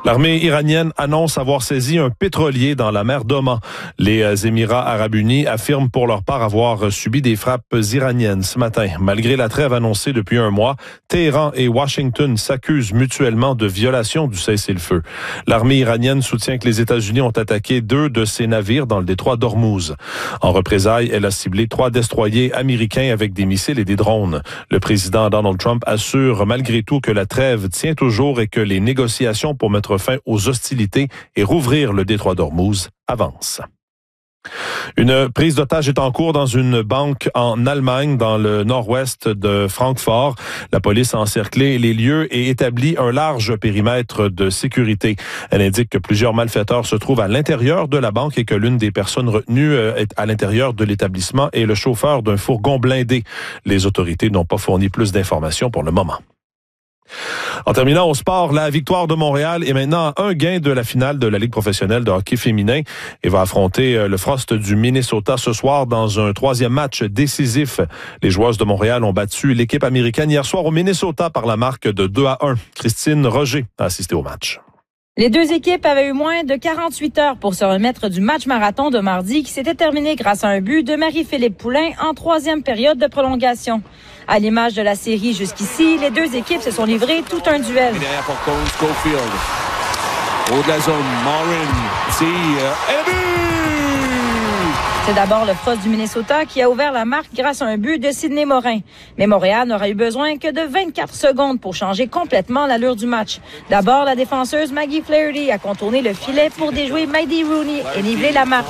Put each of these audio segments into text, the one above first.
L'armée iranienne annonce avoir saisi un pétrolier dans la mer d'Oman. Les Émirats arabes unis affirment pour leur part avoir subi des frappes iraniennes ce matin. Malgré la trêve annoncée depuis un mois, Téhéran et Washington s'accusent mutuellement de violation du cessez-le-feu. L'armée iranienne soutient que les États-Unis ont attaqué 2 de ses navires dans le détroit d'Ormuz. En représailles, elle a ciblé 3 destroyers américains avec des missiles et des drones. Le président Donald Trump assure malgré tout que la trêve tient toujours et que les négociations pour mettre fin aux hostilités et rouvrir le détroit d'Ormuz avancent. Une prise d'otage est en cours dans une banque en Allemagne, dans le nord-ouest de Francfort. La police a encerclé les lieux et établi un large périmètre de sécurité. Elle indique que plusieurs malfaiteurs se trouvent à l'intérieur de la banque et que l'une des personnes retenues est à l'intérieur de l'établissement et le chauffeur d'un fourgon blindé. Les autorités n'ont pas fourni plus d'informations pour le moment. En terminant au sport, la victoire de Montréal est maintenant à un gain de la finale de la Ligue professionnelle de hockey féminin et va affronter le Frost du Minnesota ce soir dans un 3e match décisif. Les joueuses de Montréal ont battu l'équipe américaine hier soir au Minnesota par la marque de 2-1. Christine Roger a assisté au match. Les deux équipes avaient eu moins de 48 heures pour se remettre du match marathon de mardi qui s'était terminé grâce à un but de Marie-Philippe Poulain en 3e période de prolongation. À l'image de la série jusqu'ici, les deux équipes se sont livrées tout un duel. Au de la zone, Morin, C'est d'abord le Frost du Minnesota qui a ouvert la marque grâce à un but de Sydney Morin. Mais Montréal n'aura eu besoin que de 24 secondes pour changer complètement l'allure du match. D'abord, la défenseuse Maggie Flaherty a contourné le filet pour déjouer Maddie Rooney et niveler la marque.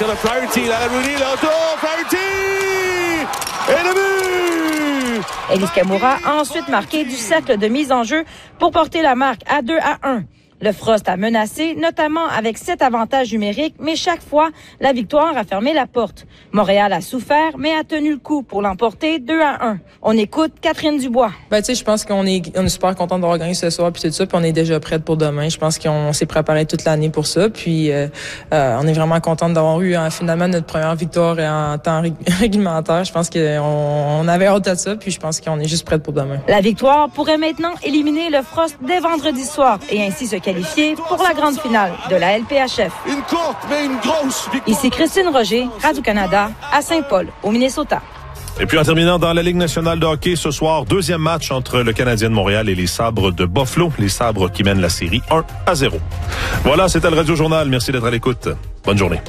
Et le but! Elise Kamura a ensuite marqué du cercle de mise en jeu pour porter la marque à 2-1. Le Frost a menacé, notamment avec 7 avantages numériques, mais chaque fois, la victoire a fermé la porte. Montréal a souffert, mais a tenu le coup pour l'emporter 2-1. On écoute Catherine Dubois. Je pense qu'on est super content d'avoir gagné ce soir puis tout ça, puis on est déjà prête pour demain. Je pense qu'on s'est préparé toute l'année pour ça, puis on est vraiment content d'avoir eu finalement notre première victoire en temps réglementaire. Je pense qu'on avait hâte de ça, puis je pense qu'on est juste prête pour demain. La victoire pourrait maintenant éliminer le Frost dès vendredi soir et ainsi se qualifié pour la grande finale de la LPHF. Une courte, mais une grosse victoire. Ici Christine Roger, Radio-Canada, à Saint-Paul, au Minnesota. Et puis en terminant dans la Ligue nationale de hockey ce soir, 2e match entre le Canadien de Montréal et les Sabres de Buffalo. Les Sabres qui mènent la série 1-0. Voilà, c'était le Radio Journal. Merci d'être à l'écoute. Bonne journée.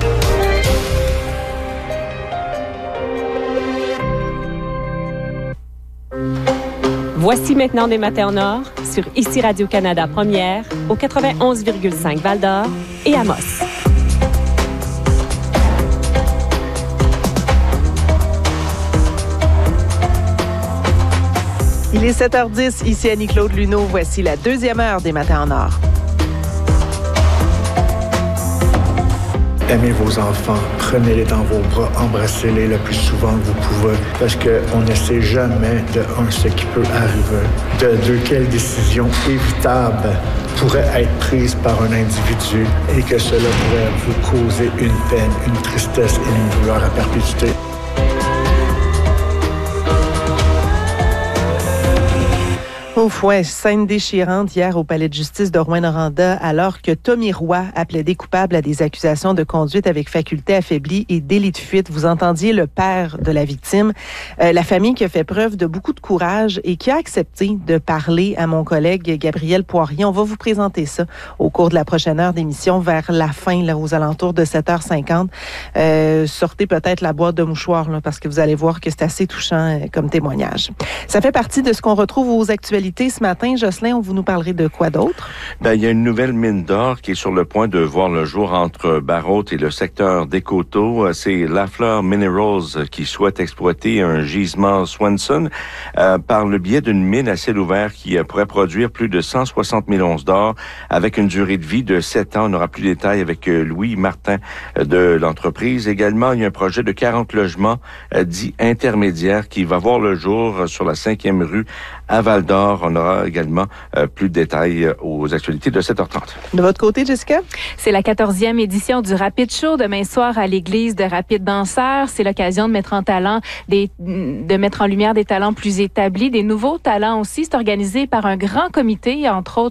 Voici maintenant des matins nord sur ici Radio-Canada Première au 91,5 Val-d'Or et Amos. Il est 7h10, ici Annie-Claude Luneau. Voici la 2e heure des matins en or. Aimez vos enfants, prenez-les dans vos bras, embrassez-les le plus souvent que vous pouvez, parce qu'on ne sait jamais de ce qui peut arriver, de quelle décision évitable pourrait être prise par un individu et que cela pourrait vous causer une peine, une tristesse et une douleur à perpétuité. Ouf, ouais, scène déchirante hier au palais de justice de Rouyn-Noranda alors que Tommy Roy a plaidé coupable à des accusations de conduite avec faculté affaiblie et délit de fuite. Vous entendiez le père de la victime, la famille qui a fait preuve de beaucoup de courage et qui a accepté de parler à mon collègue Gabriel Poirier. On va vous présenter ça au cours de la prochaine heure d'émission vers la fin, là, aux alentours de 7h50. Sortez peut-être la boîte de mouchoirs là, parce que vous allez voir que c'est assez touchant comme témoignage. Ça fait partie de ce qu'on retrouve aux actualités ce matin. Jocelyn, vous nous parlerez de quoi d'autre? Il y a une nouvelle mine d'or qui est sur le point de voir le jour entre Barrault et le secteur des Coteaux. C'est Lafleur Minerals qui souhaite exploiter un gisement Swanson par le biais d'une mine à ciel ouvert qui pourrait produire plus de 160 000 onces d'or avec une durée de vie de 7 ans. On n'aura plus de détails avec Louis Martin de l'entreprise. Également, il y a un projet de 40 logements dits intermédiaires qui va voir le jour sur la 5e rue à Val-d'Or. On aura également plus de détails aux actualités de 7h30. De votre côté, Jessica? C'est la 14e édition du Rapid Show demain soir à l'église de Rapid Danseurs. C'est l'occasion de mettre de mettre en lumière des talents plus établis, des nouveaux talents aussi. C'est organisé par un grand comité, entre autres